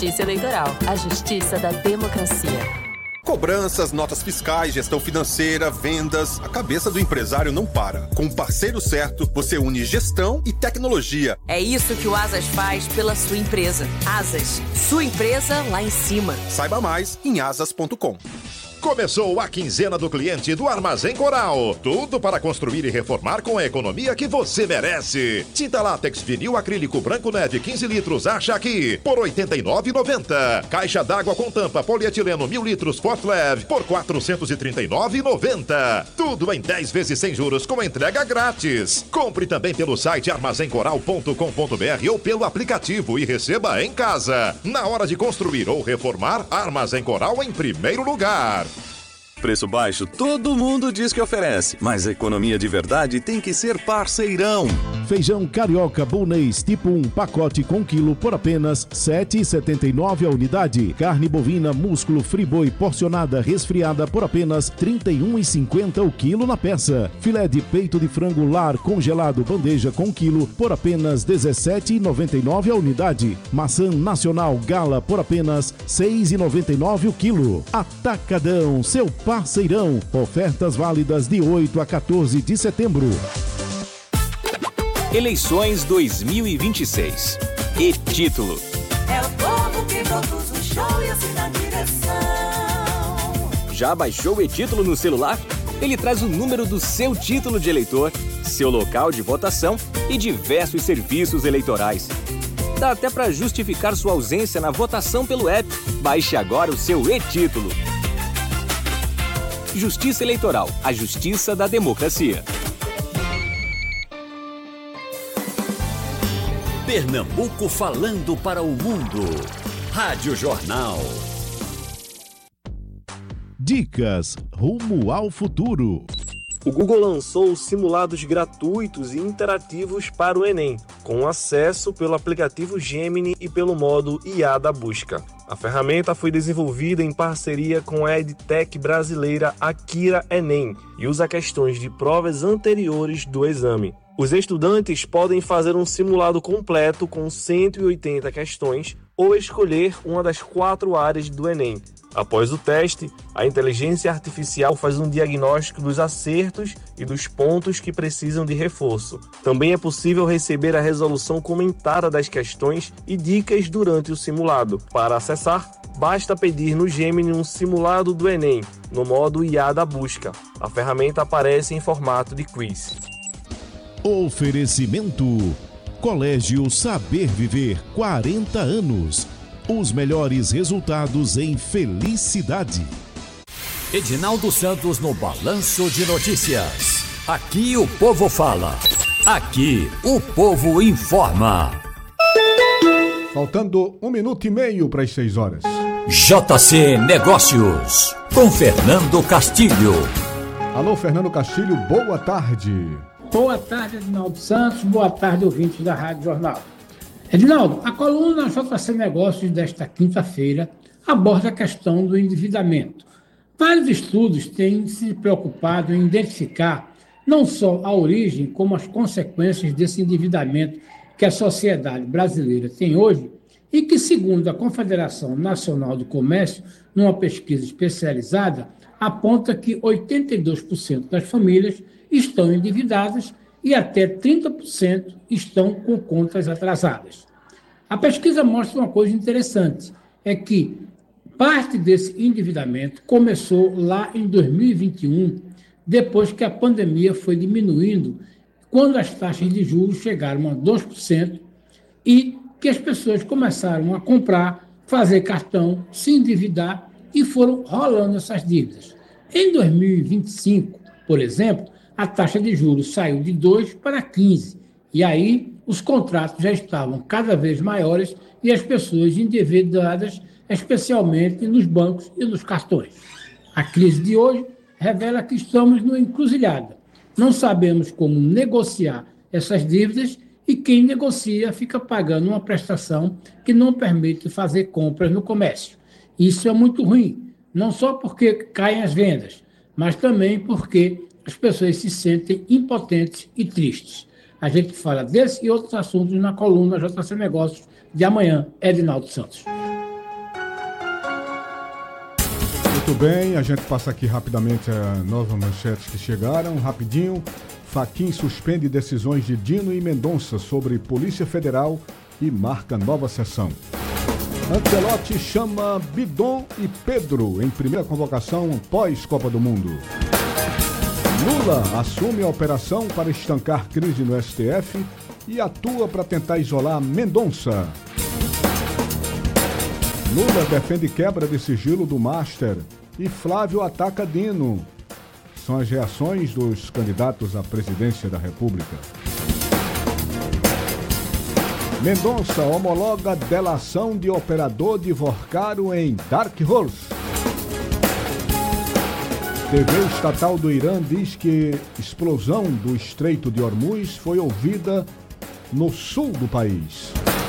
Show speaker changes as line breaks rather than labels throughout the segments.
Justiça Eleitoral, a justiça da democracia.
Cobranças, notas fiscais, gestão financeira, vendas. A cabeça do empresário não para. Com o parceiro certo, você une gestão e tecnologia.
É isso que o Asas faz pela sua empresa. Asas, sua empresa lá em cima.
Saiba mais em asas.com.
Começou a quinzena do cliente do Armazém Coral. Tudo para construir e reformar com a economia que você merece. Tinta látex vinil acrílico branco neve 15 litros, acha aqui, por R$ 89,90. Caixa d'água com tampa polietileno 1000 litros Fortlev por R$ 439,90. Tudo em 10 vezes sem juros com entrega grátis. Compre também pelo site armazencoral.com.br ou pelo aplicativo e receba em casa. Na hora de construir ou reformar, Armazém Coral em primeiro lugar.
Preço baixo todo mundo diz que oferece, mas a economia de verdade tem que ser Parceirão.
Feijão carioca bolonês tipo 1, pacote com quilo por apenas R$ 7,79 a unidade. Carne bovina músculo friboi porcionada resfriada por apenas R$ 31,50 o quilo na peça. Filé de peito de frango lar congelado bandeja com quilo por apenas R$ 17,99 a unidade. Maçã nacional gala por apenas R$ 6,99 o quilo. Atacadão, seu Parceirão. Ofertas válidas de 8 a 14 de setembro.
Eleições 2026. E título:
é o povo que produz o show e assim na direção.
Já baixou o e-título no celular? Ele traz o número do seu título de eleitor, seu local de votação e diversos serviços eleitorais. Dá até para justificar sua ausência na votação pelo app. Baixe agora o seu e-título. Justiça Eleitoral, a justiça da democracia.
Pernambuco falando para o mundo. Rádio Jornal.
Dicas rumo ao futuro.
O Google lançou simulados gratuitos e interativos para o Enem, com acesso pelo aplicativo Gemini e pelo modo IA da busca. A ferramenta foi desenvolvida em parceria com a EdTech brasileira Akira Enem e usa questões de provas anteriores do exame. Os estudantes podem fazer um simulado completo com 180 questões ou escolher uma das 4 áreas do Enem. Após o teste, a inteligência artificial faz um diagnóstico dos acertos e dos pontos que precisam de reforço. Também é possível receber a resolução comentada das questões e dicas durante o simulado. Para acessar, basta pedir no Gemini um simulado do Enem, no modo IA da busca. A ferramenta aparece em formato de quiz.
Oferecimento: Colégio Saber Viver, 40 anos. Os melhores resultados em felicidade.
Edinaldo Santos no Balanço de Notícias. Aqui o povo fala. Aqui o povo informa.
Faltando 1 minuto e meio para as 6 horas.
JC Negócios, com Fernando Castilho.
Alô, Fernando Castilho, boa tarde.
Boa tarde, Edinaldo Santos. Boa tarde, ouvintes da Rádio Jornal. Edinaldo, a coluna JC Negócios desta quinta-feira aborda a questão do endividamento. Vários estudos têm se preocupado em identificar não só a origem, como as consequências desse endividamento que a sociedade brasileira tem hoje e que, segundo a Confederação Nacional do Comércio, numa pesquisa especializada, aponta que 82% das famílias estão endividadas e até 30% estão com contas atrasadas. A pesquisa mostra uma coisa interessante, é que parte desse endividamento começou lá em 2021, depois que a pandemia foi diminuindo, quando as taxas de juros chegaram a 2% e que as pessoas começaram a comprar, fazer cartão, se endividar e foram rolando essas dívidas. Em 2025, por exemplo, a taxa de juros saiu de 2 para 15, e aí os contratos já estavam cada vez maiores e as pessoas endividadas, especialmente nos bancos e nos cartões. A crise de hoje revela que estamos numa encruzilhada. Não sabemos como negociar essas dívidas e quem negocia fica pagando uma prestação que não permite fazer compras no comércio. Isso é muito ruim, não só porque caem as vendas, mas também porque as pessoas se sentem impotentes e tristes. A gente fala desse e outros assuntos na coluna JC Negócios de amanhã. Edinaldo Santos.
Muito bem, a gente passa aqui rapidamente as novas manchetes que chegaram, rapidinho. Fachin suspende decisões de Dino e Mendonça sobre Polícia Federal e marca nova sessão. Ancelotti chama Bidon e Pedro em primeira convocação pós-Copa do Mundo. Lula assume a operação para estancar crise no STF e atua para tentar isolar Mendonça. Lula defende quebra de sigilo do Master e Flávio ataca Dino. São as reações dos candidatos à presidência da República. Mendonça homologa delação de operador de Vorcaro em Dark Horse. TV estatal do Irã diz que explosão do Estreito de Hormuz foi ouvida no sul do país.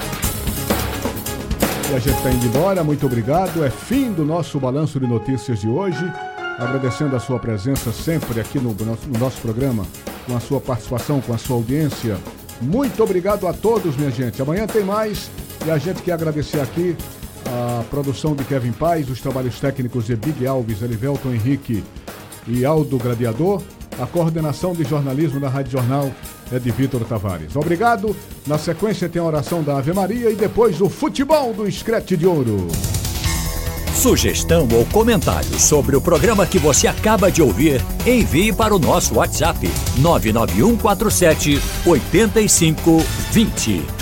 E a gente está indo embora, muito obrigado. É fim do nosso Balanço de Notícias de hoje. Agradecendo a sua presença sempre aqui no nosso programa, com a sua participação, com a sua audiência. Muito obrigado a todos, minha gente. Amanhã tem mais e a gente quer agradecer aqui a produção de Kevin Paz, os trabalhos técnicos de Big Alves, Elivelton Henrique e Aldo Gladiador. A coordenação de jornalismo da Rádio Jornal é de Vitor Tavares. Obrigado. Na sequência tem a oração da Ave Maria e depois o futebol do Screte de Ouro.
Sugestão ou comentário sobre o programa que você acaba de ouvir, envie para o nosso WhatsApp 99147 8520.